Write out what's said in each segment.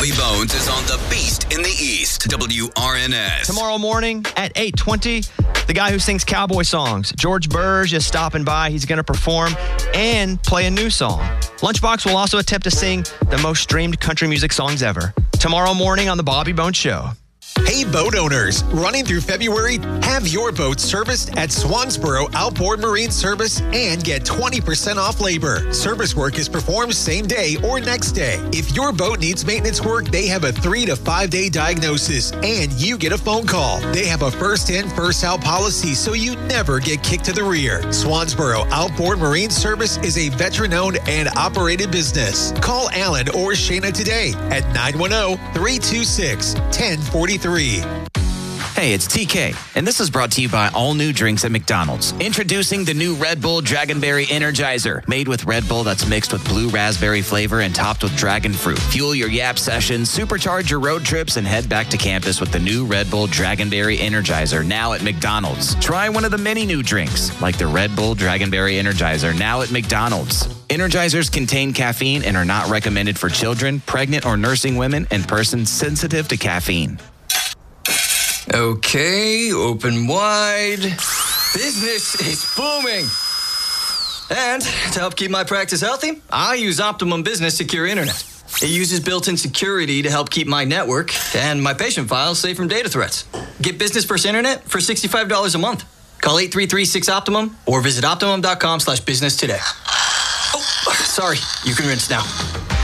Bobby Bones is on the Beast in the East. WRNS. Tomorrow morning at 8:20, the guy who sings cowboy songs, George Burge, is stopping by. He's going to perform and play a new song. Lunchbox will also attempt to sing the most streamed country music songs ever. Tomorrow morning on the Bobby Bones Show. Hey, boat owners, running through February, have your boat serviced at Swansboro Outboard Marine Service and get 20% off labor. Service work is performed same day or next day. If your boat needs maintenance work, they have a 3 to 5 day diagnosis and you get a phone call. They have a first in, first out policy, so you never get kicked to the rear. Swansboro Outboard Marine Service is a veteran-owned and operated business. Call Alan or Shayna today at 910-326-1043. Hey, it's TK, and this is brought to you by all new drinks at McDonald's. Introducing the new Red Bull Dragonberry Energizer, made with Red Bull that's mixed with blue raspberry flavor and topped with dragon fruit. Fuel your yap sessions, supercharge your road trips, and head back to campus with the new Red Bull Dragonberry Energizer, now at McDonald's. Try one of the many new drinks, like the Red Bull Dragonberry Energizer, now at McDonald's. Energizers contain caffeine and are not recommended for children, pregnant or nursing women, and persons sensitive to caffeine. Okay, open wide. Business is booming. And to help keep my practice healthy, I use Optimum Business Secure Internet. It uses built-in security to help keep my network and my patient files safe from data threats. Get Business First Internet for $65 a month. Call 833-6-OPTIMUM or visit optimum.com/business today. Oh, sorry. You can rinse now.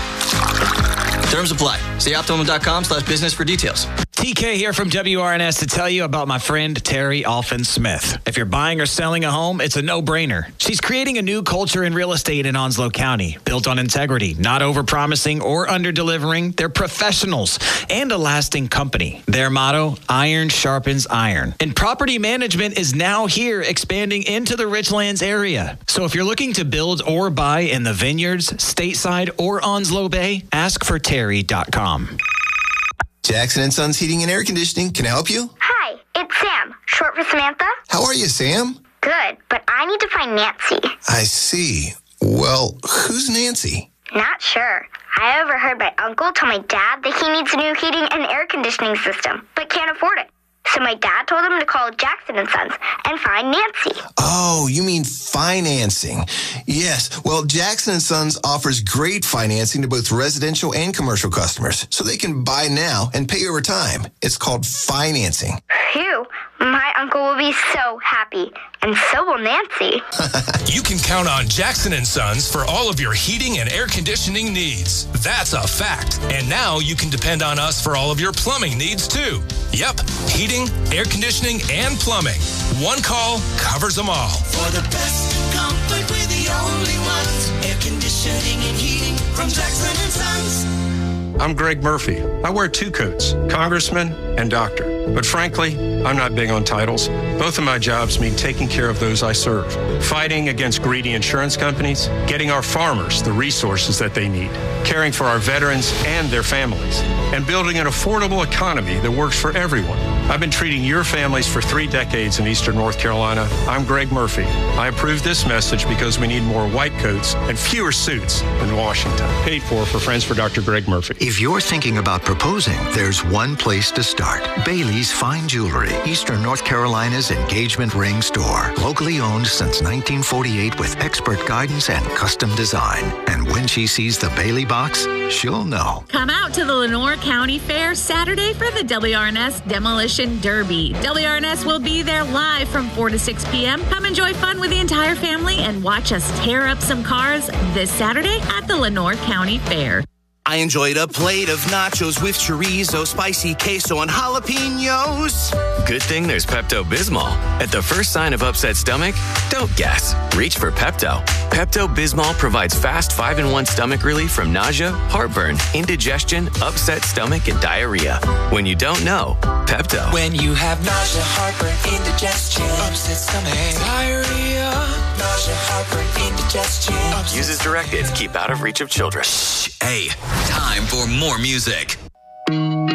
Terms apply. See optimum.com/business for details. TK here from WRNS to tell you about my friend Terry Alfin-Smith. If you're buying or selling a home, it's a no-brainer. She's creating a new culture in real estate in Onslow County, built on integrity, not over-promising or under-delivering. They're professionals and a lasting company. Their motto, iron sharpens iron. And property management is now here, expanding into the Richlands area. So if you're looking to build or buy in the Vineyards, Stateside, or Onslow Bay, ask for Terry.com. Jackson & Sons Heating and Air Conditioning. Can I help you? Hi, it's Sam, short for Samantha. How are you, Sam? Good, but I need to find Nancy. I see. Well, who's Nancy? Not sure. I overheard my uncle tell my dad that he needs a new heating and air conditioning system, but can't afford it. So my dad told him to call Jackson & Sons and find Nancy. Oh, you mean financing. Yes. Well, Jackson & Sons offers great financing to both residential and commercial customers, so they can buy now and pay over time. It's called financing. Phew. My uncle will be so happy, and so will Nancy. You can count on Jackson & Sons for all of your heating and air conditioning needs. That's a fact. And now you can depend on us for all of your plumbing needs, too. Yep, heating, air conditioning, and plumbing. One call covers them all. For the best comfort, we're the only ones. Air conditioning and heating from Jackson & Sons. I'm Greg Murphy. I wear two coats, congressman and doctor. But frankly, I'm not big on titles. Both of my jobs mean taking care of those I serve, fighting against greedy insurance companies, getting our farmers the resources that they need, caring for our veterans and their families, and building an affordable economy that works for everyone. I've been treating your families for 3 decades in Eastern North Carolina. I'm Greg Murphy. I approve this message because we need more white coats and fewer suits in Washington. Paid for Friends for Dr. Greg Murphy. If you're thinking about proposing, there's one place to start. Bailey's Fine Jewelry, Eastern North Carolina's engagement ring store. Locally owned since 1948 with expert guidance and custom design. And when she sees the Bailey box, she'll know. Come out to the Lenoir County Fair Saturday for the WRNS Demolition Derby. WRNS will be there live from 4 to 6 p.m. Come enjoy fun with the entire family and watch us tear up some cars this Saturday at the Lenoir County Fair. I enjoyed a plate of nachos with chorizo, spicy queso, and jalapenos. Good thing there's Pepto-Bismol. At the first sign of upset stomach, don't guess. Reach for Pepto. Pepto-Bismol provides fast 5-in-1 stomach relief from nausea, heartburn, indigestion, upset stomach, and diarrhea. When you don't know, Pepto. When you have nausea, heartburn, indigestion, upset stomach, diarrhea, nausea, heartburn, indigestion. Use as directed. Keep out of reach of children. Hey, time for more music.